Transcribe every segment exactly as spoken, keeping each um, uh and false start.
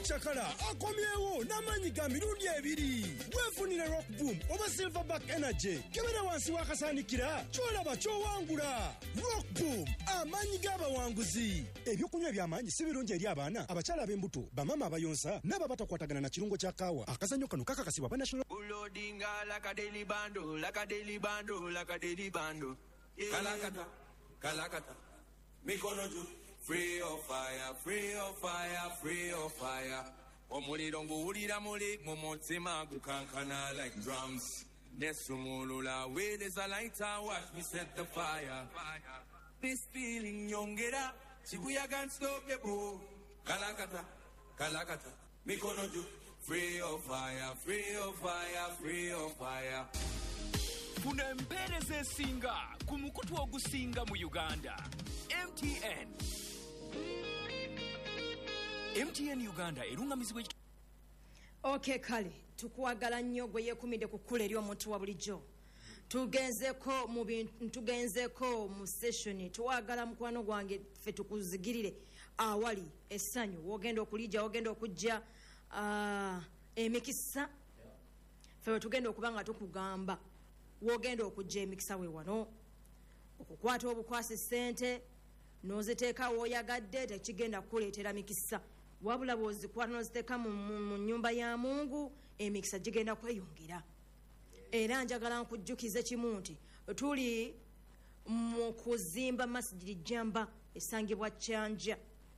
Chakala akomyewo n'amanyi ga mirundi ebiri. Weefunire Rock Boom oba Silverback Energy kebera wansi wakasanikira kyolaba kyowangula. Rock Boom amanyi g'abawanguzi. Ebyokunywa by'amaanyi si birungi eri abaana abakyala ab'embuto bamama abayonsa n'abo batakwatagana na kirungo kya kaawa. Akazannyo kano kakakasibwa ba National Ulodinga like a daily bando, like a daily bando, like a daily bando. Kalakata, kalakata, mikono juu. Free of fire, free of fire, free of fire. Omuliro nguwulira muli mu mutima gukankana like drums. Nesumulula where there's a lighter, watch me set the fire. This feeling yongera, chibuya can't stop the boom. Kalakata, kalakata, mikono juu. Free of fire, free of fire, free of fire. Kuna empereze singa kumukutu ogusinga mu Uganda. M T N. M T N Uganda erungamizibwa. Okay kale tukwagala nnyo gwe yekumide ku kkula eri omuntu wa bulijjo. Tugenzeko mu bintu tugenzeko mu session twagala mukwano gwange ffe tukuzigirire awali essanyu wogenda okulija wogenda okujja uh, emikisa ffe tugenda okubanga tukugamba wogenda okujja emikisa we wano okukwata obukwasi ssente noziteeka w'oyagadde tekigenda kukuleetera mikisa wabula bw'ozikwata noziteeka mu nnyumba ya Mungu emikisa gigenda kweyongera. Era njagala nkujjukize kimu nti tuli mu kuzimba masjidi Jamba esangibwa Kyanja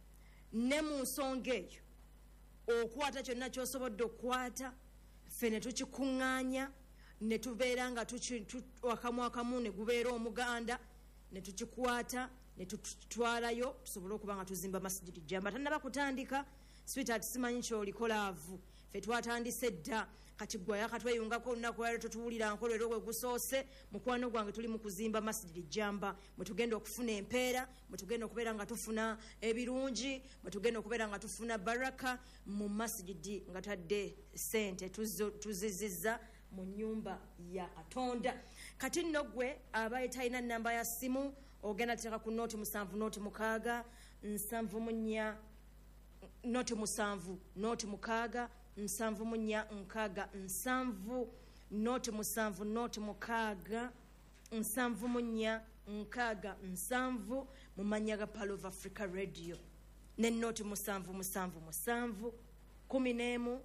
ne mu nsonga eyo okwata kyonna ky'osobodde okukwata ffe ne tukikuŋŋaanya ne tubeera nga wakamu akamu ne gubeera omuganda ne tukikwata ne tutwalayo tusobole okuba nga tuzimba masjidi Jamba. Tannaba kutandika sweetheart simanyi ky'olikolaavu ffe twatandise dda kati gwe yakatweyungako olunaku lwaleero tutuwulira nkolero gwe gusoose mukwano gwange tuli mu kuzimba masjidi Jamba mwe tugenda okufuna empeera mwe tugenda okubeera nga tufuna ebirungi mwe tugenda okubeera nga tufuna baraka mu masjidi nga tadde sente tuzizizza mu nyumba ya Katonda. Kati nno gwe abaye talina namba ya simu ogenda teeka ku nooti musanvu nooti mukaaga nsanvu mu nnya nooti musanvu nooti mukaaga nsanvu mu nnya nkaaga nsanvu nooti musanvu nooti mukaaga nsanvu mu nnya nkaaga nsanvu mu mannya ga Pearl of Africa Radio ne nooti musanvu musanvu musanvu kumi n'emu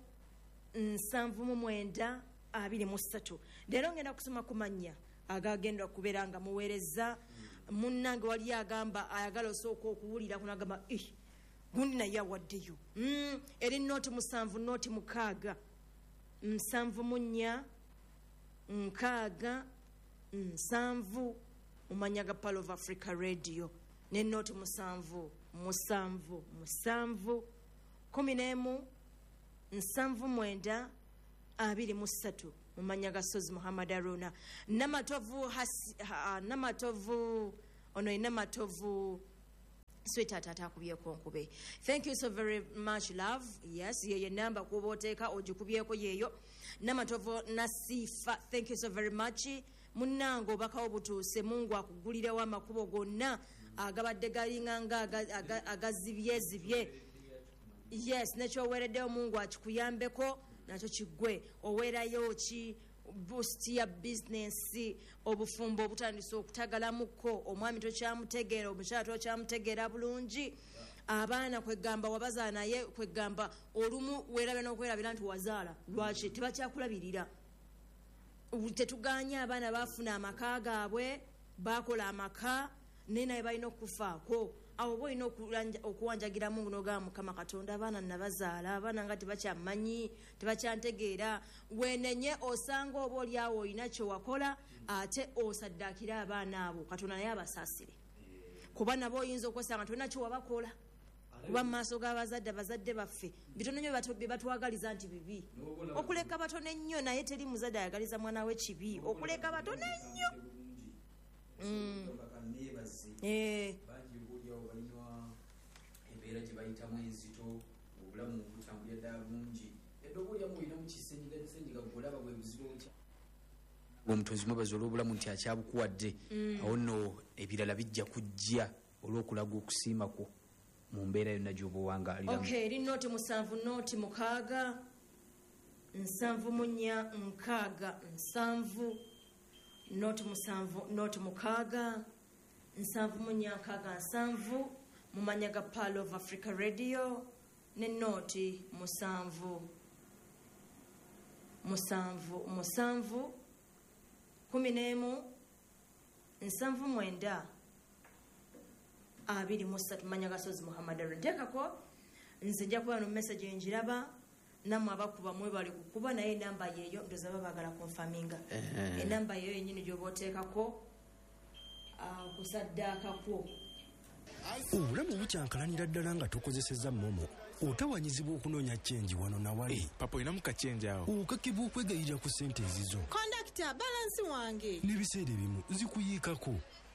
nsanvu mu mwenda abiri mu ssatu. Leero ngenda kusoma ku mannya agagenda okubeera nga muweereza munnange wali agamba ayagala osooka okuwulira kunagamba ih gundi naye awaddeyo mm, eri nooti musanvu nooti mukaaga nsanvu mu nnya nkaaga nsanvu mu mannya ga Pearl of Africa Radio ne nooti musanvu musanvu musanvu kumi n'emu nsanvu mwenda abiri mu ssatu mu mannya ga Sozi Muhammad Aruna namatovu ha, namatovu ono namatovu sweetheart atakubyeko nkube. Thank you so very much love. Yes, yeye namba kuba oteeka ogikubyeko yeyo namatovu Nasifa. Thank you so very much munnango bakawo butuuse Mungu akugulirewo amakubo gonna agabadde galinga nga agazibye zibye. Yes, nekyoweereddewo Mungu akikuyambeko nakyo kiggwe oweerayo ki boost ya business obufumbo obutandise okutagalamuko omwami tokyamutegeera omukyala tokyamutegeera bulungi abaana kwegamba wabazaala naye kwegamba olumu weerabe n'okwerabira nti wazaala lwaki tebakyakulabirira tetuganya abaana baafuna amaka gaabwe bakola amaka naye naye balina okufaako awo boolina okuwanjagira Mungu n'ogamba Mukama Katonda abaana nabazaala abaana nga tebakyamanyi tebakyantegeera wenenye osanga oba oli awo olina kyewakola ate osaddaakira abaana abo Katonda naye abasaasire kuba nabo oyinza okwesanga tolina kyewabakola kuba mu maaso g'abazadde abazadde baffe bitono nnyo bye batwagaliza nti bibi okuleka batono ennyo naye teri muzadde ayagaliza mwana we kibi okuleka batono ennyo eh embeera gye bayitamu enzito obulamu butambulira ddala bulungi eddogo lyamu olina mu kisenyiga golaba bwe buziro ntya omutonzi mwebaza olw'obulamu nti akyabukuwadde awo nno ebirala bijja kujja olw'okulaga okusiima kwo mu mbeera yonna gy'obuwangaaliramu. okay eri noti musanvu noti mukaaga nsanvu munya nkaaga nsanvu noti musanvu noti mukaaga nsanvu munya nkaaga nsanvu mumanya ga Pearl of Africa Radio ne noti musanvu musanvu musanvu kumi n'emu nsanvu mwenda abiri musatu manya gasozi Muhammad Arundekako nze nja kuba no message enjiraba namwe abakuba mwe bali kukuba naye namba yeyo ndoza babagala confirminga e namba yeyo yenyini gyoboteekako kusaddakako obulamu bukyankalanira ddala nga tokozesezza momo otawanyizibwa okunoonya chenji wano nawali hey, papa olina mukachenji awo okakibwa okwegayirira ku ssente ezizo kondakita balansi wange n'ebiseera ebimu zikuyiikako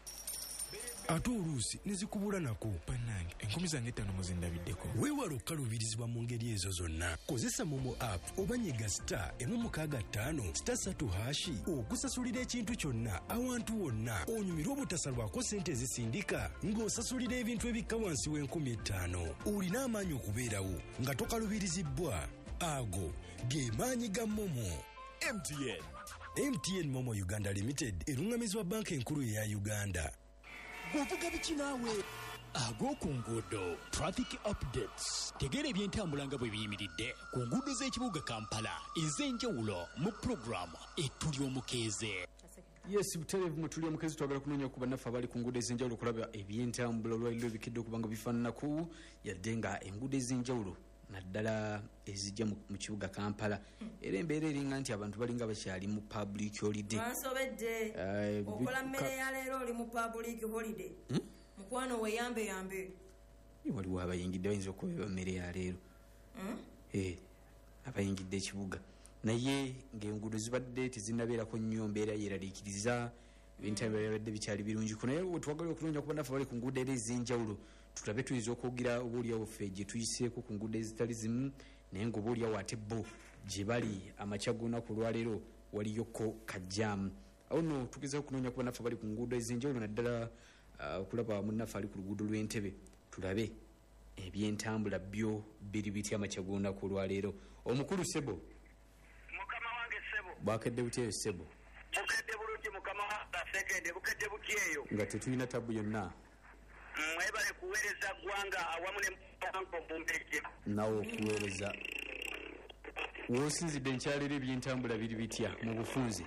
ate oluusi ne zikubula nako bannange enkumi zange ttaano muzindabiddeko weewala okukaluubirizibwa mu ngeri ezo zonna kozesa momo app oba nyiga star emu mukaaga ttaano star satu hashi okusasulira ekintu kyonna awantu wonna onyumirwa obutasalwako ssente ezisindika ng'osasulira ebintu ebikka wansi w'enkumi ettaano olina amaanyi okubeerawo nga tokaluubirizibbwa ago ge maanyi ga momo. M T N M T N Momo Uganda Limited erungamizibwa banka enkulu eya Uganda. Ovuga biki naawe ago ku nguudo traffic updates tegeera ebyentambula nga bwe biyimiridde ku nguudo z'ekibuga Kampala ez'enjawulo mu puroguramu ettuli omukeeze. Yes, buterevu mutuli omukezi twagala kunoonya ku bannaffe abali ku nguudo ez'enjawulo okulaba ebyentambula olwaliro ebikidde okuba nga bifaananaku yadde nga enguudo ez'enjawulo naddala ezijja mu kibuga Kampala era embeera eringa nti abantu balinga bakyali mu public holiday. Wansobedde okola mmere ya leero oli mu public holiday mukwano weyambe yambe waliwo abayingidde bayinza okuba mmere ya leero abayingidde ekibuga naye ng'enguudo zibadde tezinnabeerako nnyo mbeera yeraliikiriza ebintu byabadde bikyali birungiku naye wetwagala okunoonya ku bannaffe bali ku nguudo era ez'enjawulo tulabe tuyinza okwogira obaoliawo ffe gye tuyiseeko ku nguudo ezitali zimu naye ng'obaoliawo ate bo gye bali amakya g'olunaku olwaleero waliyoko kajjaamu awo nno tugezaho okunoonya ku bannaffe bali ku nguudo ez'enjawulo naddala okulaba munnaffe ali ku luguudo lw'Entebbe tulabe ebyentambula byo biri bitya amakya g'olunaku olwaleero. Omukulu Sebo mukama wange Sebo bwakedde butya Sebo? bukedde bulungi mukama wange Sekende bukedde butyeyo nga tetulina tabu yonna mwebale kuweereza ggwanga awamu ne mpanko mumbeje nawe okuweereza w'osinzidde nkyalero ebyentambula biri bitya mu bufunze?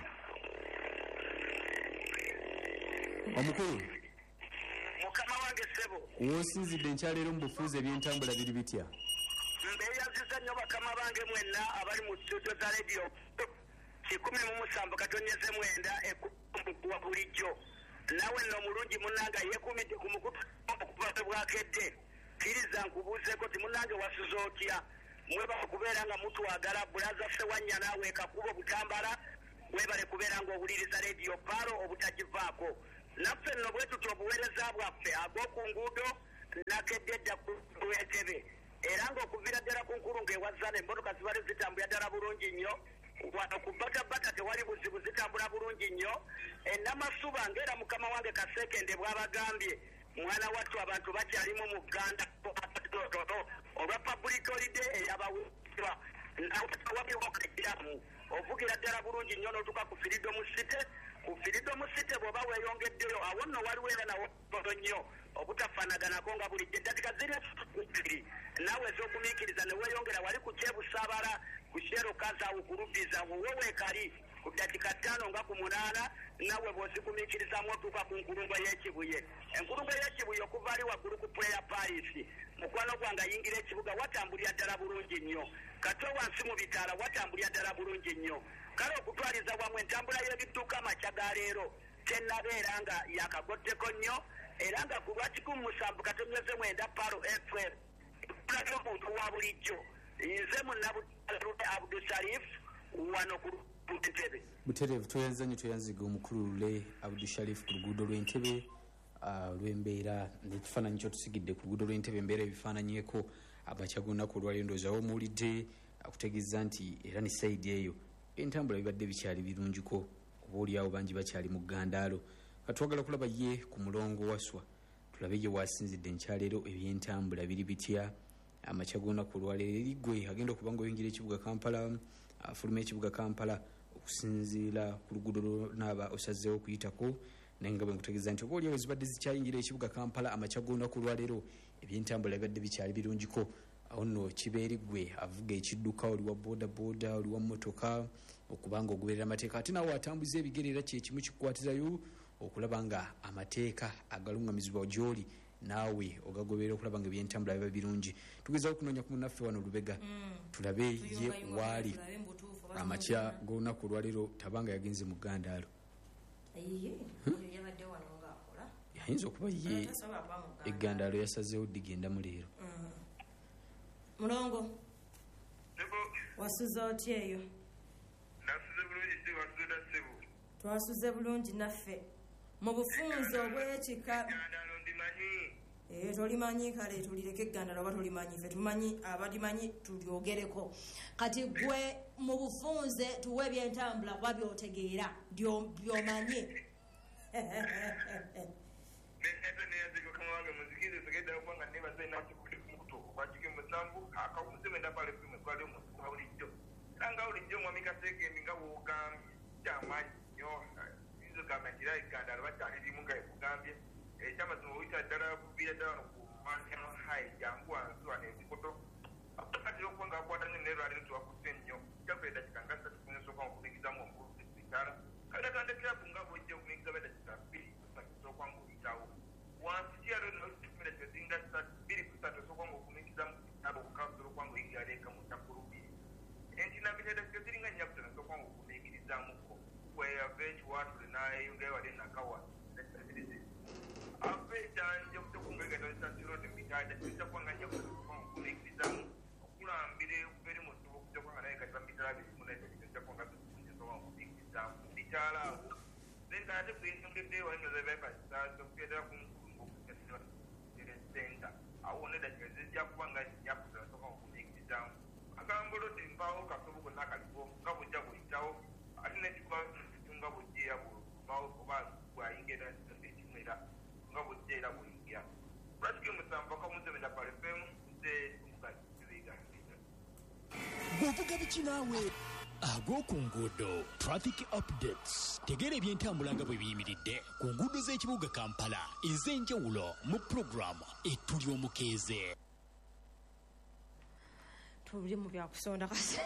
Omukulu mukama wange Sebo w'osinzidde nkyalero mu bufunze ebyentambula biri bitya? mbeeyaziza nnyo bakama bange mwenna abali mu studio za radio kikumi mu musanvu katonyeze mwenda ekumbukuwa bulijjo nawe nno mulungi munnange yeekumidde ku mukutu okubate bwakedde kkiriza nkubuuzeeko ti munnange wasuza otya mwebale kubeera nga mutwagala bulaza ffe wannya naawe ekakuba obutambala webale kubeera ng'owuliriza rediyo paalo obutagivaako naffe nno bwe tutyo obuweereza bwaffe ag'oku nguudo nakedde edda ku Entebbe era ng'okuviira ddala ku nkulu ng'ewazzana emmotoka zibale zitambula ddala bulungi nnyo wano ku batabata tewali buzibu zitambula bulungi nnyo enamasuba ng'era mukama wange Kasekende bw'abagambye mwana wattu abantu bakyalimu mu Uganda olwa public holiday eyabawulirwa nawatawabirwakagiramu ovugira ddala bulungi nnyo n'otuka ku Freedom City ku Freedom City bw'oba weeyongeddeyo awo nno waliwo era nawo toto nnyo obutafaanaganako nga bulijjo eddatika ziri naawe ez'okumiikiriza ne weeyongera wali ku kyebusaabala ku kyero kazaawo ku Rubbiza wowe weekali ku ddakiika ttaano nga ku munaana naawe bw'ozikumiikirizamu otuuka ku nkulungo y'ekibuye enkulungo y'ekibuye okuva ali waggulu ku Prayer Palace mukwano gwange ayingira ekibuga watambulira ddala bulungi nnyo kati wansi mu bitaala watambulira ddala bulungi nnyo kale okutwaliza wamu entambula y'ebidduka amakya ga leero tennabeera nga yakagoddeko nnyo era nga ku lwa kikumi musanvu katonyeze mwenda Paro F M kulabye omuntu wa bulijjo nze munnabutale Abdusharif wano ku Entebbe. Buterevu toyanza nnyo toyanziga omukulu Lule Abdusharif ku luguudo lw'Entebbe lw'embeera n'ekifaananyi kyotusigidde ku luguudo lw'Entebbe embeera ebifaananyeko amakya g'olunaku olwaleero ndowooza omuwulidde akutegeeza nti era ne sayidi eyo entambula bibadde bikyali birungiko oba oliawo bangi bakyali mu ggandaalo katwagala kulaba ye ku mulongo waswa tulabe gye wasinzidde nkyaleero ebyentambula biri bitya amakya g'olunaku olwaleero eri ggwe agenda okuba nga oyingira ekibuga Kampala afuluma ekibuga Kampala okusinziira ku luguudo lwonaaba osazeewo okuyitako naye nga bwe nkutegeeza nti oba oliawo zibadde zikyayingira ekibuga Kampala amakya g'olunaku olwaleero ebyentambula bibadde bikyali birungiko awo nno kibeeri ggwe avuga ekidduka oli wa boodabooda oli wa mmotoka okubanga ogoberera amateeka ate nawe atambuza ebigere era kyekimu kikukwatirayo okulaba nga amateeka agalungamizibwa gy'oli naawe ogagoberera okulaba nga ebyentambula biba birungi tugezaho okunoonya ku munnaffe wano Lubega tulabe ye waali amakya g'olunaku olwaleero tabanga yagenze mu Ggandaalo yayinza okuba ye eggandaalo yasazeewo diggendamu leero mulongo wasuza otya eyo nasuze bulungi si wasuza ssebo twasuze bulungi naffe mu bufunze obw'ekika ee tolimanyi kale tulireka eggandalo oba tolimanyi ffe tumanyi abalimanyi tulyogereko kati gwe mu bufunze tuwe ebyentambula kuba byotegeera byomanye nete neyaziko kamawange muzikize segedda kubanga nebaze nakikuli kumukutu kwakike musanvu akawumuzemenda pale filme kwali omuntu wa bulijjo era nga bulijjo mwami Kasegembi nga woogambye kyamaanyi nnyo izo gavumenti era eggandalo bakyalirimu nga ekugambye ekyamazima oyita ddala kuviira ddala no ku Mansion High jangu wansi wano ebikoto akatira okuba nga akwatanye nerwaliro tiwakutte nnyo kyaffe eddakika nga ssatu kunyesooka okubigizamu omukulu bisitaala kalekandekyabbu nga bwojja okubigiza beddakika bbiri kusooka nga oyitawo wansi kyalo notumira kyozinga bbiri kusatu osooka nga okumigizamu kitabo okukansula okuba nga oyigialeeka mu takkulubiri entinabiteedakiyo ziringa nyakusana osooka nga okumiyigirizamuko kweyava ekiwatule nayeyongayo wali nakawa ave ekyanja okutekungaegatalisasirode mitaja kisakwanga nyakukumikirizamu okulambira okubeeri mu dduba okutekwanga naye kati bamitala birimunaekisakwanga bikunjesoba okumikirizamu bikyala awo then ate kweyongeddeyo walinozebaekasasa okugenda kunkulu okusenta awo nedakika zijja kuba nga nyakusa soka okumikirizamu agambolodi mpaawo kasobo konna akaliwo nga bujja buyitawo ate nekikuba nga bujjeera bwao oba bwayingira ekimera nga bujjeera buyingira lwakiki musanvu akamuzemera palefemu nze omugazibiga bw'ovuga biki naawe ag'oku nguudo traffic updates tegeera ebyentambula nga bwe biyimiridde ku nguudo z'ekibuga Kampala ez'enjawulo mu puroguramu ettuli omukeeze tuli mu byakusonda kasi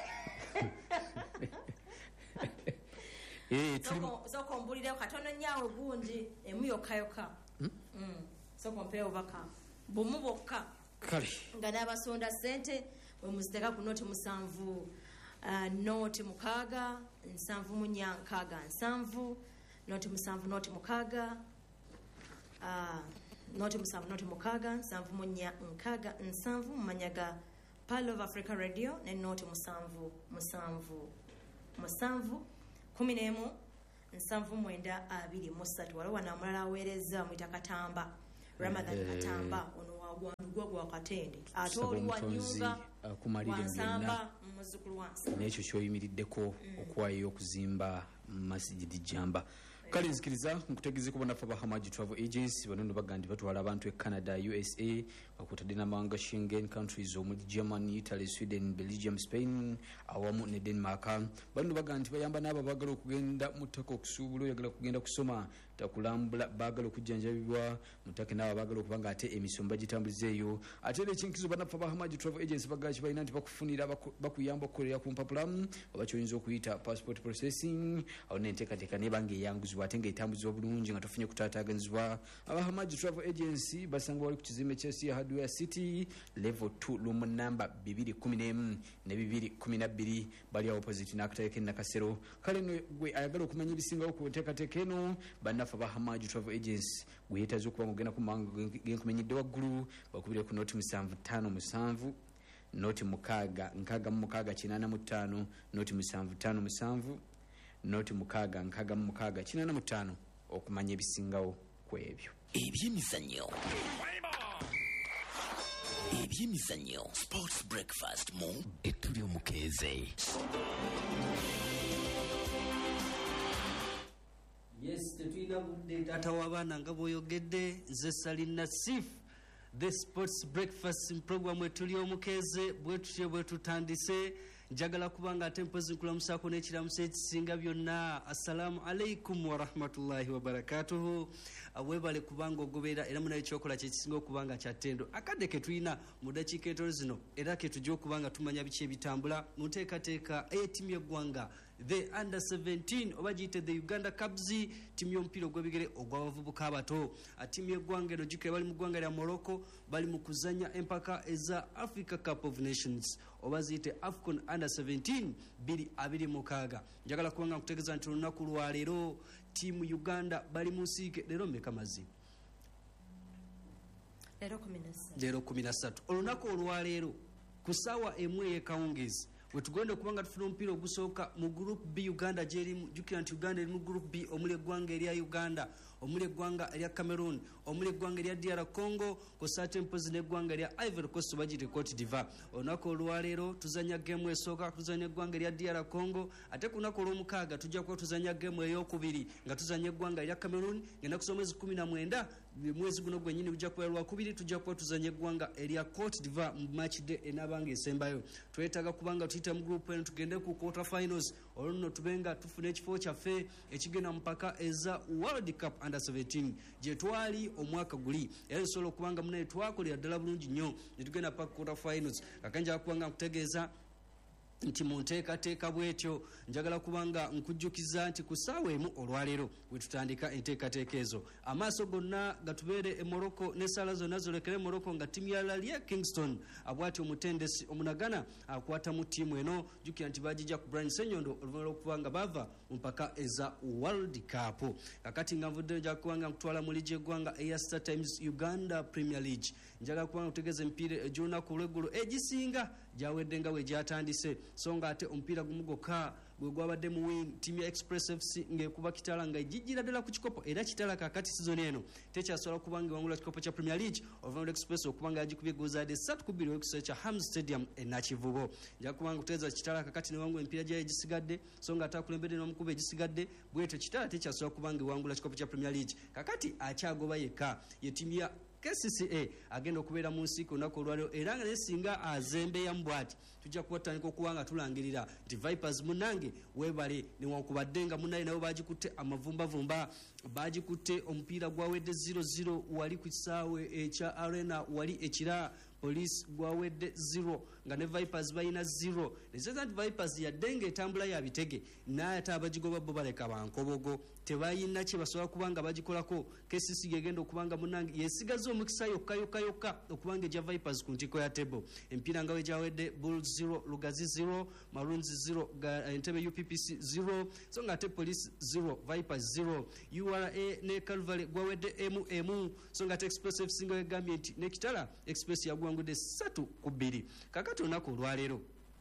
soko mbulireo katono nyaawe gundi emu yokkayoka soko mpeewo baka bumu bokka kale nga n'abasonda ssente bwe muziteeka ku nooti musanvu nooti mukaaga nsanvu mu nnya nkaaga nsanvu nooti musanvu nooti mukaaga nooti musanvu nooti mukaaga nsanvu mu nnya nkaaga nsanvu mu manyaga Pearl of Africa Radio ne nooti musanvu musanvu musanvu kumi n'emu nsanvu mwenda abiri mu ssatu waliwo namulala aweereza mwita Katamba Ramadhan Katamba ono wagwandugwa gwa Katende ate oli wanyuga wansamba muzzukulu wansi n'ekyo kyoyimiriddeko okuwayo okuzimba masjidi Jamba kale nzikiriza nkutegeeze kuba naffe aba Hamaji Travel Agency bano nno bagandi batwala abantu e Canada U S A bakutadde n'amawanga Schengen countries omuli Germany Italy Sweden Belgium Spain awamu ne Denmark bano bagandi bayamba n'abo baagala okugenda mu ttaka okusuubula oyagala kugenda kusoma takulambula baagala okujjanjabibwa mutake n'abo baagala okuba nga ate emisomo bagitambuliza eyo ate era ekinkizo banaffe aba Hamaji Travel Agency bagala kibalina nti bakufunira bakuyamba okukolera ku mpapula oba kyoyinza okuyita passport processing awo n'enteekateeka nebanga eyanguzibwa ate ng'etambuzibwa bulungi nga tofunye kutaataaganyizibwa aba Hamaji Travel Agency basanga wali ku kizimbe ky'Asia Hardware City level two lumu namba bibiri kumi n'emu ne bibiri kumi na bbiri bali awo opposite n'akatale k'e Nakasero kale no gwe ayagala okumanya ebisingawo ku nteekateeka eno bannaffe aba Hamaji Travel Agency gwe yeetaze okuba ng'ogenda ku mawanga genkumenyedde waggulu bakubire ku nooti musanvu ttaano musanvu nooti mukaaga nkaaga mu mukaaga kinaana mu ttaano nooti musanvu ttaano musanvu nooti mukaaga nkaaga mu mukaaga kinaana mu ttaano okumanya ebisingawo ku ebyo ebyemizannyo ebyemizannyo sports breakfast mu ettuli omukeeze yes tulina budde taata w'abaana nga bw'oyogedde nze Salina Sif the sports breakfast program etuli omukeeze bwe tutye bwe tutandise njagala kubanga ate mpozi nkulamusaako n'ekiramuso ekisinga byonna assalamu alaikum warahmatullahi wabarakatuhu awebale kubanga ogoberera era munayo ekyokola kyekisinga okubanga kyattendo akadde ke tulina mu dakiika entono zino era ke tujja okubanga tumanya biki ebitambula mu nteekateeka ey'ettiimu y'eggwanga the under seventeen oba giyite the Uganda Cubs ttiimu y'omupiira ogw'ebigere ogw'abavubuka abato ttiimu y'eggwanga eno jjukira bali mu ggwanga lya Morocco bali mu kuzanya empaka eza Africa Cup of Nations oba ziyite AFCON under seventeen biri abiri mukaaga njagala kubanga nkutegeeza nti olunaku lwaleero ttiimu Uganda bali mu nsiike leero mmeka mazzi leero kumi na ssatu olunaku olwaleero ku ssaawa emu ey'ekawungeezi wetugenda okubanga tufuna omupiira ogusooka mu group B Uganda gyerimu jjukira nti Uganda eri mu group B omuli eggwanga erya Uganda omuli eggwanga erya Cameroon omuli eggwanga erya D R Congo kosaate mpozi n'eggwanga erya Ivory Coast oba giyite Cote d'Ivoire olunaku olwaleero tuzanya geemu esooka tuzanya eggwanga erya D R Congo ate ku lunaku olw'omukaaga tujja kuba tuzanya geemu ey'okubiri nga tuzanya eggwanga erya Cameroon ngenda kusoma mwezi kumi na mwenda mwezi guno gwennyini bujja kuba lwakubiri tujja kuba tuzanya eggwanga erya Cote d'Ivoire mu match day enaabanga esembayo twetaaga kubanga tuyita mu group eno tugende ku quarter finals olwo nno tubenga tufuna ekifo kyaffe ekigenda mu mpaka eza World Cup under seventeen gye twali omwaka guli era nsobola okubanga munaye twakolera ddala bulungi nnyo ne tugenda paka quarter finals kakanja kubanga nkutegeeza nti mu nteekateeka bwetyo njagala kubanga nkujjukiza nti ku ssaawa emu olwaleero we tutandika enteekateeka ezo amaaso gonna gatubeere e Morocco n'essaala zonna zolekere Morocco nga ttiimu ya Lalia Kingston abwati omutendesi omunagana akwata mu ttiimu eno jjukira nti bagijja ku Brian Senyondo oluvannyuma lw'okubanga bava mu mpaka eza World Cup kakati nga nvuddeyo njagala kubanga nkutwala mu liigi eggwanga eya Star Times Uganda Premier League njagala kubanga nkutegeeza emipiira egy'olunaku olw'eggulu egisinga gyawedde nga we gyatandise so nga ate omupiira gumu gwokka gwe gwabadde mu wing ttiimu ya Express F C ng'ekuba kitala nga ejijjira ddala ku kikopo era kitala kakati sizoni eno tekyasobola kubanga ewangula kikopo kya Premier League oluvannyuma Express okubanga yagikubye gozaade ssatu ku bbiri w'ekisero kya Ham Stadium e Nakivubo njaga kubanga kuteeza kitala kakati newangula emipiira gyayo egisigadde so nga ate akulembedde n'omukuba egisigadde bwetyo kitala tekyasobola kubanga ewangula kikopo kya Premier League kakati akyagoba yekka ye ttiimu ya K C C A agenda okubeera mu nsiiko olunaku olwaleero era nga nesinga azembeyamu bw'ati tujja kuba tutandika okuba nga tulangirira nti Vipers munange weebale newankubadde nga munnaye nabo bagikutte amavumbavumba bagikutte omupiira gwawedde zero zero wali ku kisaawe ekya Arena wali ekira police gwawedde zero nga ne Vipers balina zero nezeza nti Vipers yadde ng'etambula ya bitege naye ate abagigoba bo baleka bankobogo tebayina kye basobola kubanga bagikolako K C C gegenda okubanga munange yesigaza omukisa yokka yokka yokka okubanga ejja Vipers ku ntiko ya table empiira nga we gyawedde Bulls zero Lugazi zero Maroons zero Entebbe U P P C zero so nga ate Police zero Vipers zero U R A ne Calvary gwawedde emu emu so nga ate Express F C nga wegambye nti ne Kitala Express yagwangudde ssatu ku bbiri kakati olunaku olwaleero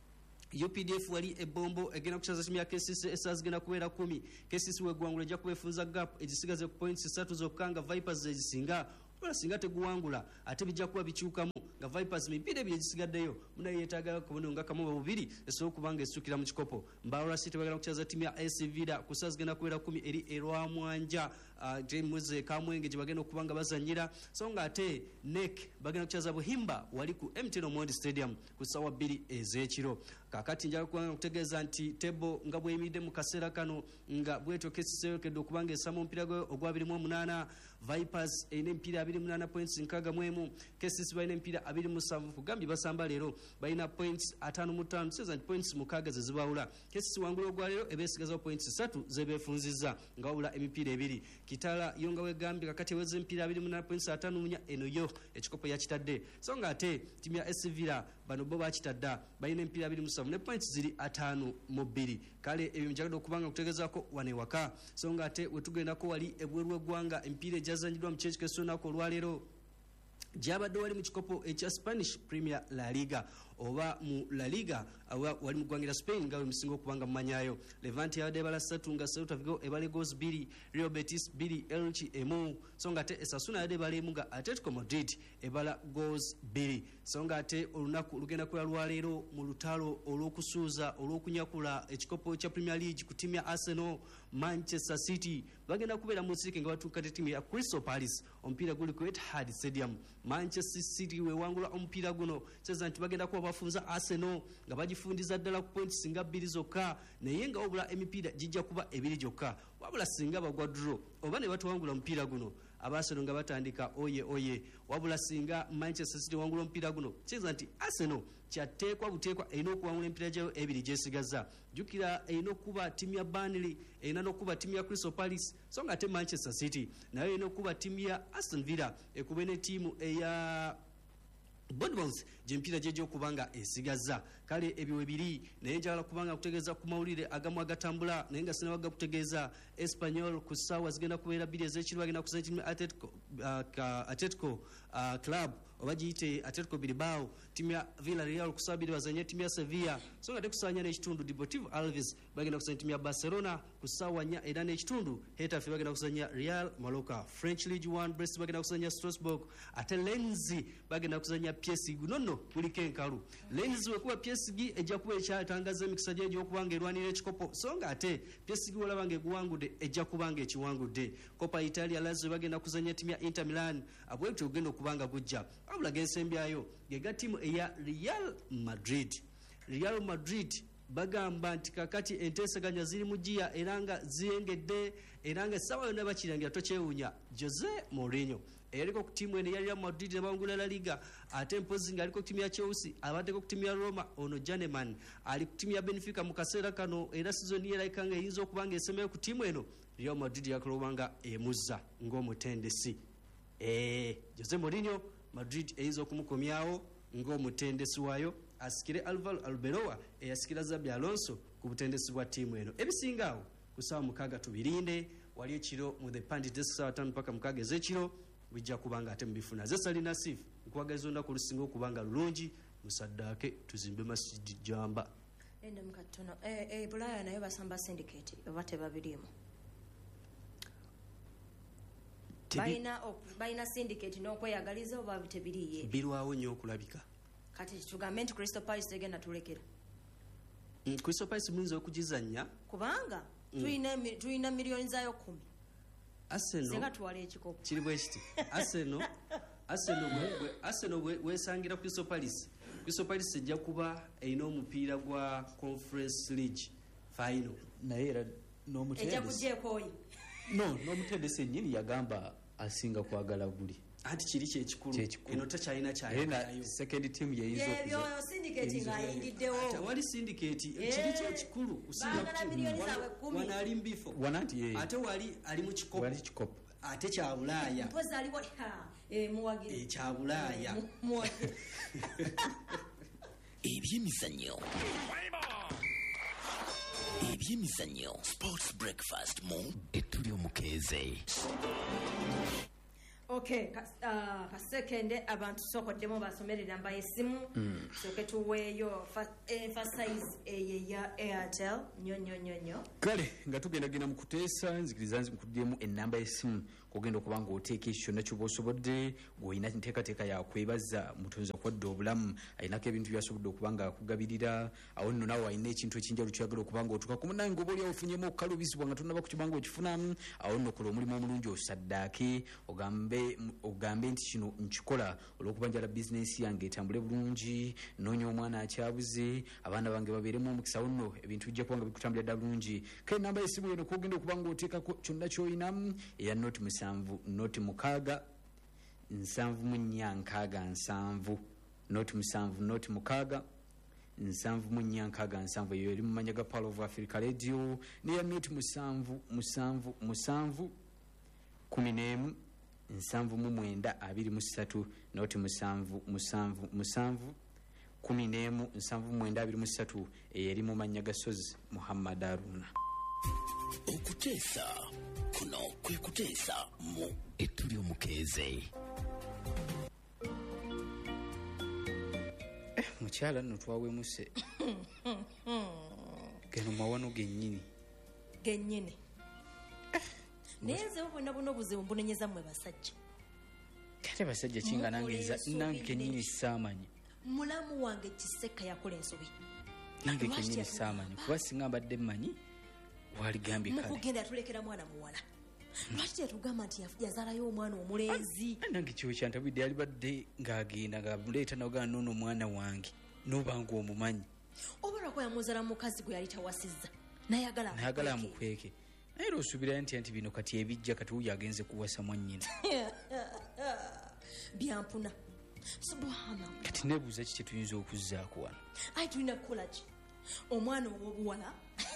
U P D F wali ebombo egenda kuchaza timu ya K C C esas zigenda kubeera kumi K C C wegwangula ejja kubeefunza gap egisigaze ku points ssatu zokka nga Vipers ezisinga wala singa teguwangula ate bijja kuba bikyukamu nga Vipers mipiira ebiri egisigaddeyo munaye yeetaaga kubona nga kamu bubiri esobola okubanga esukira mu kikopo Mbawula City bagenda kuchaza timu ya A S Villa ku ssaawa zigenda kubeera kumi eri erwamwanja James Kamwenge gye bagenda okubanga bazanyira so nga ate N E C bagenda kuchaza Buhimba wali ku M T N Omondi Stadium ku ssaawa bbiri ez'ekiro kakati njaga kubanga kutegeeza nti tebo nga bweyimiridde mu kaseera kano nga bwetyo K C C yokedde okubanga esama omupiira gwe ogwa abiri mu omunaana Vipers erina emipiira abiri mu munaana points nkaaga mu emu K C C balina emipiira abiri mu musanvu kugambye basamba leero balina points ataano mu ttaano tutegeeza nti points mukaaga ze zibawula K C C wangula ogwaleero ebeesigazawo points ssatu zebeefunzizza nga wabula emipiira ebiri Kitala yo nga wegambye kakati eweza emipiira abiri mu munaana points ataano mu nnya eno yo ekikopo yakitadde so nga ate ttiimu ya A S Villa bano bo bakitadda balina emipiira abiri mu ssatu ne points ziri ataano mu bbiri kale ebyo njagadde okubanga kutegezaako wano ewaka so nga ate wetugendako wali ebweru w'eggwanga emipiira egyazanyiddwa mu kyekikeso olunaku olwaleero gyabadde wali mu kikopo ekya Spanish Premier La Liga oba mu La Liga wali mu ggwanga lya Spain nga musinga okubanga mumanyayo. Levante yabadde ebala ssatu nga Celta Vigo ebale goals bbiri, Real Betis bbiri, Elche emu, so nga ate Osasuna yabadde ebala emu nga Atletico Madrid ebala goals bbiri. So nga ate olunaku lugenda kuba lwaleero mu lutalo olw'okusuuza olw'okunyakula ekikopo kya Premier League ku ttiimu ya Arsenal. Manchester City bagenda kubeera mu nsirike nga batuuka ttiimu ya Crystal Palace, omupiira guli ku Etihad Stadium. Manchester City wewangula omupiira guno kyeza nti bagenda kuba bafunza Arsenal nga bagifundiza ddala ku points singa bbiri zokka, naye nga wabula emipiira gijja kuba ebiri gyokka, wabula singa bagwa draw oba ne batuwangula omupiira guno Arsenal nga batandika oye oye, wabula singa Manchester City wangula omupiira guno kyeza nti Arsenal kyateekwa buteekwa erina okuwangula emipiira gyayo ebiri gyesigaza. Jjukira erina okuba ttiimu ya Burnley, erina n'okuba ttiimu ya Crystal Palace, so nga ate Manchester City nayo erina okuba ttiimu ya Aston Villa ekube ne ttiimu eya Bournemouth gy'emipiira gye gy'okubanga esigaza. Kale ebyo webiri naye njagala kubanga kutegeeza ku mawulire agamu agatambula naye nga sinabaga kutegeeza Espanyol ku ssaawa zigenda kubeera bbiri ez'ekiro agenda kuzanya ttiimu Atletico, uh, Atletico uh, Club oba giyite Atletico Bilbao, ttiimu ya Villarreal ku ssaawa bbiri bazanye ttiimu ya Sevilla, so nga tekusanya n'ekitundu Deportivo Alaves bagenda kuzanya ttiimu ya Barcelona ku ssaawa nnya era n'ekitundu Hetafe bagenda kuzanya Real Mallorca. French League one Brest bagenda kuzanya Strasbourg, ate Lens bagenda kuzanya P S G. Gunono kuliko enkalu. Lens wekuba P S G ejja kuba ekyatangaza emikisa gye egy'okubanga erwanira ekikopo, so nga ate P S G olabanga eguwangudde ejja kubanga ekiwangudde. Coppa Italia Lazio bagenda kuzanya ttiimu ya Inter Milan, abwebyo ogenda okubanga gujja. Wabula gensembyayo gega ttiimu eya Real Madrid. Real Madrid bagamba nti kakati enteesaganya ziri mu giya era nga ziyengedde era nga essaawa yonna bakirangira tokyewuunya Jose Mourinho eyaliko ku ttiimu eno eya Real Madrid nebawangula La Liga, ate mpozi ng'aliko ku ttiimu ya Chelsea, abaddeko ku ttiimu ya Roma ono Janeman, ali ku ttiimu ya Benfica mu kaseera kano era sizoni yerabika nga eyinza okuba nga esembeyo ku ttiimu eno. Real Madrid yakolobanga emuzza ng'omutendesi. Eh, Jose Mourinho Madrid eyinza okumukomyawo ng'omutendesi waayo asikire Alvaro Arbeloa eyasikira Xabi Alonso ku butendesi bwa ttiimu eno. Ebisingaawo ku ssaawa mukaaga tubirinde, wali ekiro mu the Pandit ssaawa ttaano paka mukaaga ez'ekiro bijja kubanga ate mubifuna. Ze Salina Sif nkwagaliza olunaku olusinga okubanga lulungi, musaddaake tuzimbe masjidi Jamba. Enda mukatono eh eh Bulaya nayo basamba syndicate oba tebabirimu. Baina baina syndicate n'okweyagaliza oba tebiriye. Birwawo nnyo okulabika. Kati tugambe nti Crystal Palace egenda tulekera. Mm, Crystal Palace muyinza okugizannya kubanga tuyina mm. tuyina miliyoni zayo kumi. Arsenal senga tuwale ekikopo kiri bwekiti. Arsenal Arsenal bwe Arsenal bwe wesangira Crystal Palace. Crystal Palace ejja kuba erina omupiira gwa Conference League final naye era n'omutendesi ejja kujeekooyi no n'omutendesi ennyini yagamba asinga kwagala guli. Anti kiri kyekikulu eno takyalina kyayo second team yeyinza okuza yo syndicate ngayingiddewo tewali syndicate kiri kyekikulu kusinga wana ali mbifo wananti ye ate wali ali mu kikopo wali kikopo ate kya Bulaaya mpoza ali ha eh muwagire kya Bulaaya muwagire ebyemizannyo ebyemizannyo sports breakfast mu etuli omukeeze. Okay, uh, kasekende abantu sokoddemu basomerera mba esimu mm. soke tuweeyo emphasize eye ya Airtel nyo nyo nyo nyo. Kale nga tugenda genda mu kuteesa nzikiriza nzikuddemu ennamba y'essimu kugenda okuba ng'oteeka ekyo kyonna ky'oba osobodde gw'olina nteekateeka yakwebaza mutonzi akwadde obulamu alinako ebintu byasobodde okuba nga akugabirira awo nno naawe alina ekintu ekinjalu kyagala okuba ng'otuuka ku munnaye ng'oba oli awofunyemu okukalubizibwa nga tonnaba kukiba ng'okifunamu awo nno kola omulimu omulungi osaddaake ogambe ogambe nti kino nkikola olw'okuba njala bizinensi yange etambule bulungi noonya omwana akyabuze abaana bange babeeremu omukisa awo nno ebintu bijja kuba nga bikutambulira ddala bulungi. Kale ennamba y'essimu eno kogenda okuba ng'oteekako kyonna ky'olinamu eya noti musanvu noti mukaaga nsanvu mu nnya nkaaga nsanvu noti musanvu noti mukaaga nsanvu mu nnya nkaaga nsanvu eyo eri mu manya ga Power of Africa Radio neya noti musanvu musanvu musanvu kumi n'emu nsanvu mu mwenda abiri mu ssatu noti musanvu musanvu musanvu kumi n'emu nsanvu mu mwenda abiri mu ssatu eri mu manya ga Sozi Muhammad Aruna. Okuteesa kuno kwe kuteesa mu etuli omukeeze. mukyala nno twawemuse geno mawano gennyini gennyini naye nze bwonna buno obuzibu mbunenyeza mmwe basajja kate basajja kinga nange kennyini saamanyi mulamu wange Kiseka yakola ensobi nange kennyini saamanyi kuba singa mbadde mmanyi waligambye kale mukugenda tulekera mwana muwala lwaki tetugamba nti yazaalayo omwana omulenzi nange kiwe kyantabidde yalibadde ng'agenda ngaamuleeta nagana noono omwana wange nobanga omumanyi oba lwako yamuzaala mukazi gwe yali tawasizza nayagala amukweke naye era osuubirayo nti nti bino kati ebijja kati wuyo agenze kuwasa mwannyina byampuna subhana kati nebuuza ki kyetuyinza okuzzaako wano ayi tulina kukola ki omwana ow'obuwala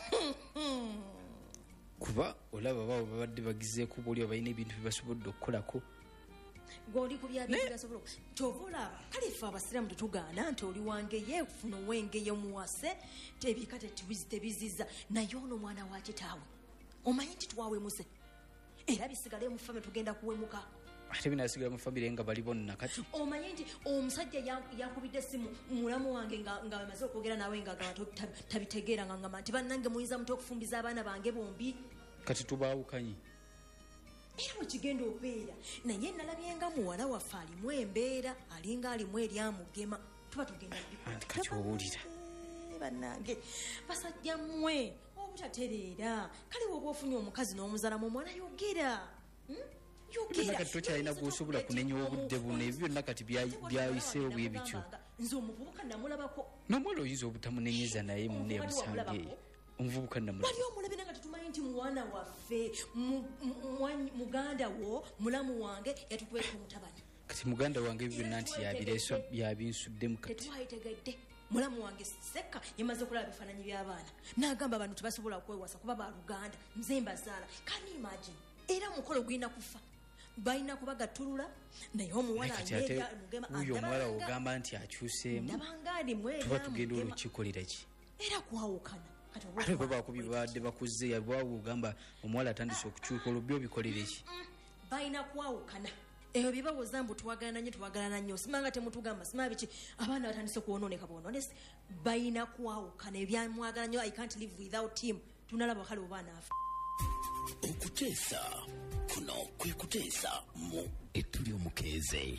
kuba olaba baabo babadde bagizeeko boli abalina ebintu byebasobodde okukolako goli ku byabirasobola kyova olaba kale ffe abasiraamu tetugaana nti oli wangeye funa owengeye muwase tebika tebiziza naye ono omwana wa kitaawe omanyi nti twawemuse era bisigale mu fame tugenda kuwemuka ate binasigala mu famire nga bali bonna kati omanyi nti omusajja yakubidde simu mulamu wange nga bamaze okwogera nawe nga tabitegeera nga ngamba nti bannange muyinza muto okufumbiza abaana bange bombi kati tubaawukanyi era wekigenda obeera naye nalabye nga muwala waffe alimu embeera alinga alimu eryamugema tuba tugenda kati owulira bannange basajja mmwe obutatereera kale woba ofunye omukazi n'omuzalamu omwana yogera kati tokyalina gwosobola kunenya obudde buno ebyo byonna kati byayiseewo bwe bityo nze omuvubuka namulabako n'omuwala oyinza obutamunenyeza naye munne yamusange omuvubuka namulaba wali omulabe nga tetumanyi nti mwana waffe muganda wo mulamu wange yatukweka omutabani kati muganda wange ebyo byonna nti yabireeswa yabinsuddemu kati tetwayitegedde mulamu wange Seka yamaze okulaba bifaananyi by'abaana n'agamba abantu tebasobola kwewasa kuba baluganda nze mbazaala kani imagine era omukolo gulina kufa balina kuba gattulula naye omuwala uyo omuwala ogamba nti akyuseemu tuba tugenda olukikolera ki era kwawukana ate bwe bakubi babadde bakuze yabwawo ogamba omuwala atandise okukyuka olubyo bikolere ki balina kwawukana ebyo byebawoza mbu twagala nnyo twagala nnyo simanga temutugamba simanga biki abaana batandise kuwonooneka boononese balina kwawukana ebyamwagala nnyo I can't live without him tunalaba kale oba naafa okuteesa kuno kwe kuteesa mu ettuli omukeeze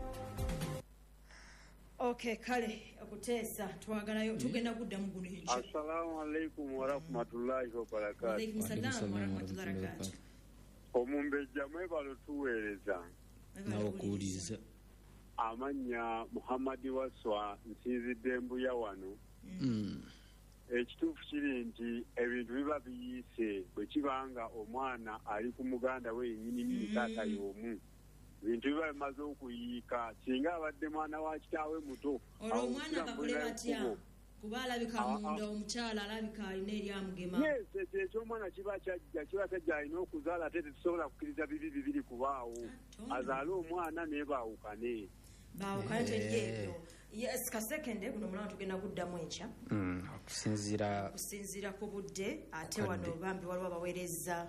okay kale okuteesa twagalayo tugenda kuddamu guno ekyo assalamu alaikum warahmatullahi wabarakatuh omumbejja mwebalo tuweereza nawokuwuliriza amannya muhammadi waswa nsinzidde mbuya wano ekituufu kiri nti ebintu biba biyiise bwe kibanga omwana ali ku muganda we yennyini taata y'omu ebintu biba bimaze okuyiika singa abadde mwana wa kitaawe muto olwo omwana kakole batya kuba alabika munda omukyala alabika alina eryamugema yes ekyomwana kiba kyajja kiba kyajja alina okuzaala ate tetusobola kukkiriza bibi bibiri kubaawo azaale omwana naye baawukane baawukane teryebyo yes kasekende guno mulama tugenda kuddamu ekya okusinziira okusinziira ku budde ate wano bambi waliwo abaweereza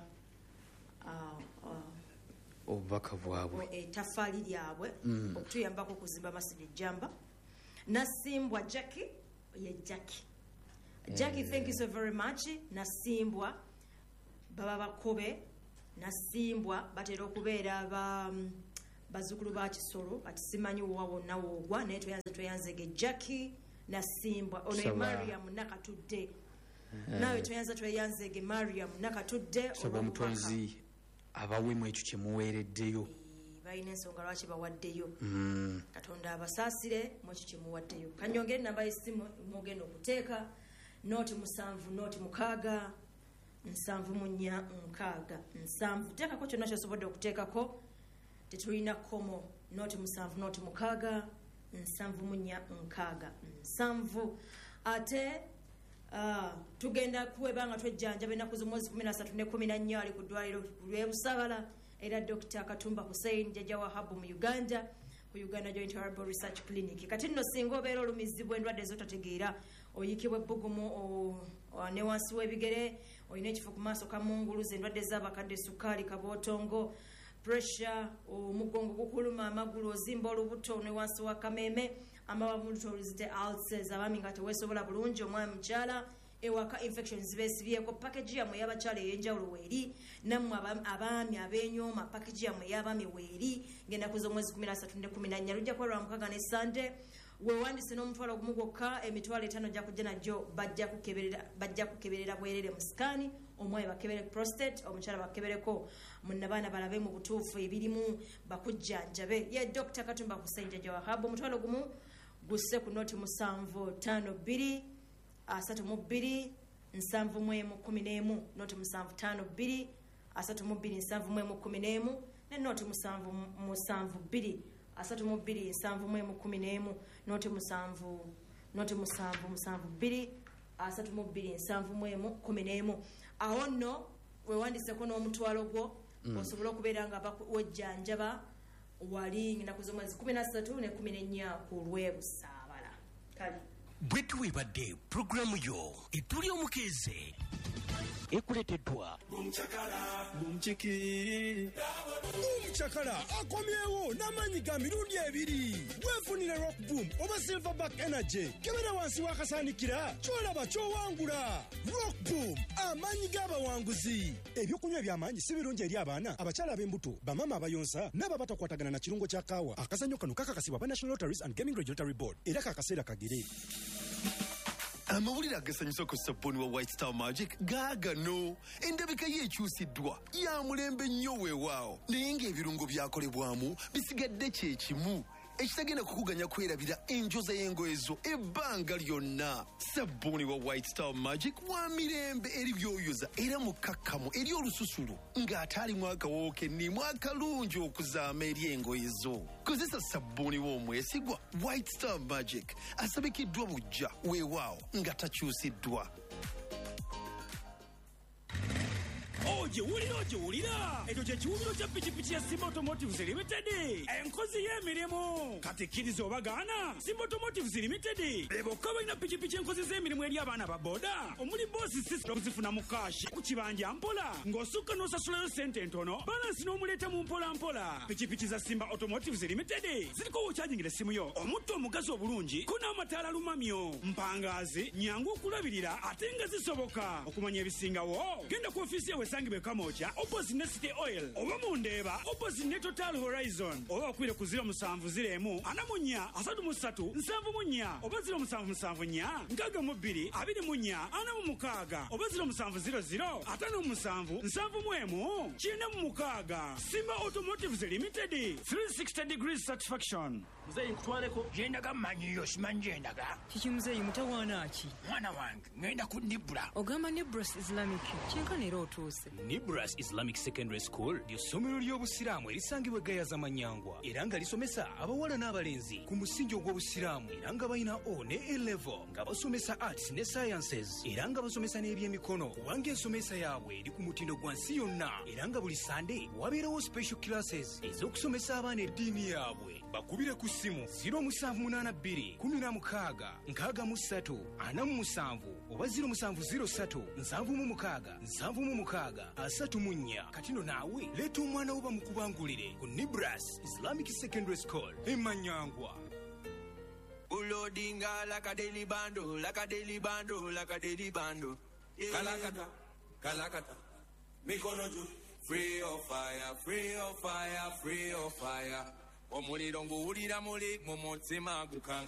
obubaka bwabwe ettaffaali lyabwe okutuyambako okuzimba masiri ejjamba nasimbwa Jackie ye Jackie Jackie thank you so very much nasimbwa baba bakobe nasimbwa batera okubeera ba bazukulu ba Kisolo ati simanyi wa wonna woogwa naye tweyanze tweyanzege Jackie nasimbwa ono Mariam nakatudde nawe tweyanze tweyanzege Mariam nakatudde saba mutonzi abawemu ekyo kyemuweereddeyo balina ensonga lwaki bawaddeyo katonda abasaasire mwekyo kyemuwaddeyo kanyongere namba y'essimu mugenda okuteeka nooti musanvu nooti mukaaga nsanvu mu nnya nkaaga nsanvu teekako kyonna kyosobodde okuteekako tetulina komo nooti musanvu nooti mukaaga nsanvu mu nnya nkaaga nsanvu ate tugenda kuwebanga twejjanja benaku z'omwezi kumi na ssatu ne kumi na nnya ali ku ddwaliro lw'e Busabala era Dr. Katumba Hussein jjajja wa habu mu Uganda ku Uganda Joint Herbal Research Clinic kati nno singa obeera olumizibwa endwadde zotategeera oyikibwa ebbugumu ne wansi w'ebigere olina ekifo ku maaso kamunguluza endwadde z'abakadde sukaali kabootongo pressure omugongo gukuluma amagulu ozimba olubuto ne wansi wa kameeme amabavulutolizite ulcers abaami nga teweesobola bulungi omwami mukyala ewaka infections zibeesibyeko package yamwe y'abakyala ey'enjawulo weeri nammwe abaami ab'enyooma package yamwe y'abaami weeri ng'ennaku z'omwezi kumi na ssatu ne kumi na nnya lujja kuba lwa mukaaga ne sande weewandise n'omutwalo gumu gwokka emitwalo etaano gya kujja najjo bajja kukeberera bwerere mu sikaani omwami bakebere prostate omukyala bakebereko munnabaana balabe mu butuufu ebirimu bakujjanjabe ye dr katumba kusenja gya wahabu omutwalo gumu gusse ku noti musanvu ttaano bbiri asatu mu bbiri nsanvu mu emu kumi n'emu noti musanvu ttaano bbiri asatu mu bbiri nsanvu mu emu kumi n'emu ne noti musanvu musanvu bbiri asatu mu bbiri nsanvu mu emu kumi n'emu noti musanvu noti musanvu musanvu bbiri asatu mu bbiri nsanvu mu emu kumi n'emu awo nno weewandiseko n'omutwalo gwo osobola okubeera nga wejjanjaba wali ennaku z'omwezi kumi na ssatu ne kumi n'ennya ku lwebusaabala kale bwe tuwebadde puroguramu yo etuli omukeeze ekuleteddwa omukyakala akomyewo n'amaanyi ga mirundi ebiri weefunire rock boom oba silverback energy kebera wansi w'akasaanikira kyolaba kyowangula rock boom amaanyi g'abawanguzi ebyokunywa eby'amaanyi si birungi eri abaana abakyala ab'embuto bamama abayonsa n'ababatakwatagana na kirungo kya kaawa akazannyo kano kakakasibwa ba national lotteries and gaming regulatory board era kakaseera kagere amawulire agasanyusa ku sabbuuni wa white star magic gaagano endabika ye ekyusiddwa ya mulembe nnyo weewaawo naye ng'ebirungo byakolebwamu bisigadde kye kimu ekitagenda kukuganya kwerabira enjoza y'engoye zo ebbanga lyonna sabbuuni wa white star magic wa mirembe eri byoyoza era mukakkamu eri olususulu ng'ate alimu akawoowo kennimu akalungi okuzaama eri engoye zo kozesa sabbuuni w'omwesigwa white star magic asabikiddwa bujja weewaawo nga takyusiddwa ogiwulira ogiwulira ekyo kyekiwumiro kya pikipiki ya simba automotives limited enkozi y'emirimu kati kkiriza obagaana simba automotives limited bebokka balina pikipiki enkozi z'emirimu eri abaana ba boda omuli boosi sisi okuzifuna mu kashi ku kibanja mpola ng'osukka n'osasulayo sente ntono balansi n'omuleeta mu mpola mpola pikipiki za simba automotives limited ziriko wokyajingira essimu yo omutto omugazi obulungi ko n'amataala lumamyo mpangaazi nyangu okulabirira ate nga zisoboka okumanya ebisingawo genda ku ofiisi yawe esangibwe kamoja opposite ne city oil oba mundeeba opposite ne total horizon oba okwire ku ziro musanvu ziremu ana mu nnya asatu mu ssatu nsanvu mu nnya oba ziro musanvu musanvu nnya nkaaga mu bbiri abiri mu nnya ana mu mukaaga oba ziro musanvu ziro ziro ataano mu musanvu nsanvu mu emu kyenda mu mukaaga simba automotives limited three sixty degrees satisfaction muzeeyi nkutwaleko gyendaga mmanyiyo simanyi gyendaga kiki muzeeyi mutawaana ki mwana wange ngenda ku nibula ogamba nibras islamic kyenkana era otuuse nibras islamic secondary school ly'essomero ly'obusiraamu erisangibwa egayaza manyangwa era nga lisomesa abawala n'abalenzi ku musingi ogw'obusiraamu era nga balina o ne elevo nga basomesa arts ne sciences era nga basomesa n'ebyemikono kubanga ensomesa yaabwe eri ku mutindo gwa nsi yonna era nga buli sande wabeerawo special classes ez'okusomesa abaana eddiini yaabwe bakubire ku ssimu ziro musanvu munaana bbiri kumi na mukaaga nkaaga mu ssatu ana mu musanvu oba ziro musanvu ziro ssatu nsanvu mu mukaaga nsanvu mu mukaaga asatu mu nnya katino naawe leeta omwana wo bamukubangulire ku nibras islamic secondary school emanyangwa Ulodinga like a daily bando, like a daily bando, like a daily bando. Yeah. Kalakata, kalakata, mikono juu. Free of fire, free of fire, free of fire. Omuliro nguwulira muli mu mutima gukanga.